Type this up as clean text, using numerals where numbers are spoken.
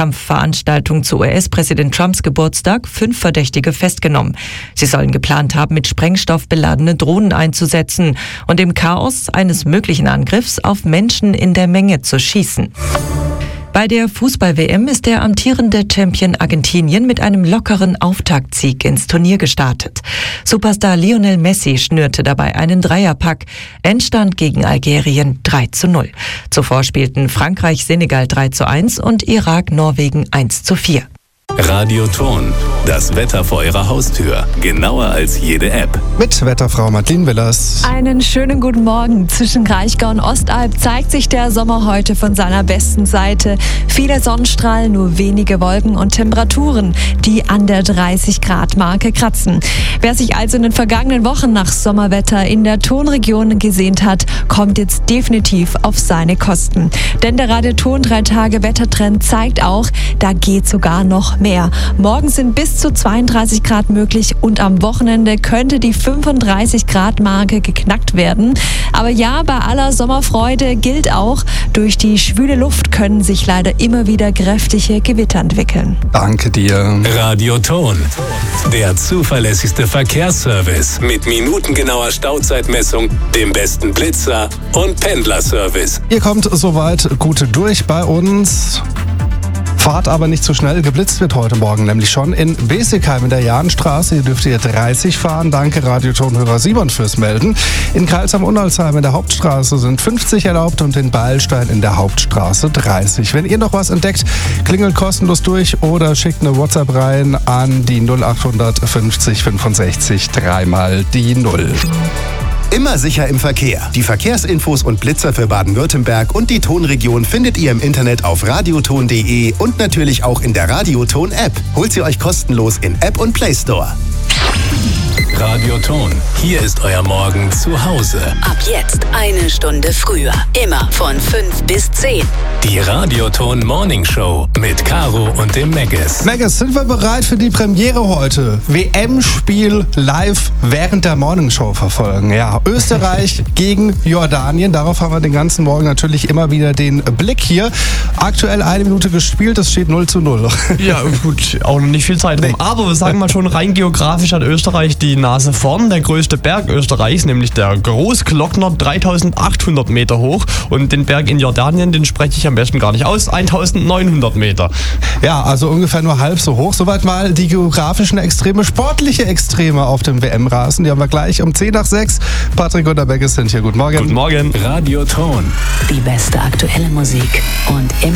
Wahlkampfveranstaltung zu US-Präsident Trumps Geburtstag 5 Verdächtige festgenommen. Sie sollen geplant haben, mit Sprengstoff beladene Drohnen einzusetzen und im Chaos eines möglichen Angriffs auf Menschen in der Menge zu schießen. Bei der Fußball-WM ist der amtierende Champion Argentinien mit einem lockeren Auftaktsieg ins Turnier gestartet. Superstar Lionel Messi schnürte dabei einen Dreierpack. Endstand gegen Algerien 3:0. Zuvor spielten Frankreich Senegal 3:1 und Irak Norwegen 1:4. Radioton, das Wetter vor Ihrer Haustür. Genauer als jede App. Mit Wetterfrau Madeleine Willers. Einen schönen guten Morgen. Zwischen Kraichgau und Ostalb zeigt sich der Sommer heute von seiner besten Seite. Viele Sonnenstrahlen, nur wenige Wolken und Temperaturen, die an der 30-Grad-Marke kratzen. Wer sich also in den vergangenen Wochen nach Sommerwetter in der Tonregion gesehnt hat, kommt jetzt definitiv auf seine Kosten. Denn der Radioton 3-Tage-Wettertrend zeigt auch, da geht sogar noch mehr. Morgen sind bis zu 32 Grad möglich und am Wochenende könnte die 35-Grad-Marke geknackt werden. Aber ja, bei aller Sommerfreude gilt auch, durch die schwüle Luft können sich leider immer wieder kräftige Gewitter entwickeln. Danke dir. Radioton, der zuverlässigste Verkehrsservice mit minutengenauer Stauzeitmessung, dem besten Blitzer und Pendlerservice. Ihr kommt soweit gut durch bei uns. Fahrt aber nicht zu schnell, geblitzt wird heute Morgen nämlich schon in Besigheim in der Jahnstraße. Hier dürft ihr 30 fahren. Danke Radiotonhörer Simon fürs Melden. In Karlsheim-Unalsheim in der Hauptstraße sind 50 erlaubt und in Beilstein in der Hauptstraße 30. Wenn ihr noch was entdeckt, klingelt kostenlos durch oder schickt eine WhatsApp rein an die 0800 50 65 3 die 0. Immer sicher im Verkehr. Die Verkehrsinfos und Blitzer für Baden-Württemberg und die Tonregion findet ihr im Internet auf radioton.de und natürlich auch in der Radioton-App. Holt sie euch kostenlos in App und Play Store. Radioton, hier ist euer Morgen zu Hause. Ab jetzt 1 Stunde früher. Immer von 5 bis 10. Die Radioton Morning Show mit Caro und dem Megis. Megis, sind wir bereit für die Premiere heute? WM-Spiel live während der Morning Show verfolgen. Ja, Österreich gegen Jordanien. Darauf haben wir den ganzen Morgen natürlich immer wieder den Blick hier. Aktuell 1 Minute gespielt, es steht 0:0. Ja, gut, auch noch nicht viel Zeit rum. Aber wir sagen mal schon, rein geografisch hat Österreich die Nase vorn. Der größte Berg Österreichs, nämlich der Großglockner, 3800 Meter hoch. Und den Berg in Jordanien, den spreche ich am besten gar nicht aus, 1900 Meter. Ja, also ungefähr nur halb so hoch. Soweit mal die geografischen Extreme, sportliche Extreme auf dem WM-Rasen. Die haben wir gleich um 10:06. Patrick und der Megis sind hier. Guten Morgen. Guten Morgen. Radioton. Die beste aktuelle Musik und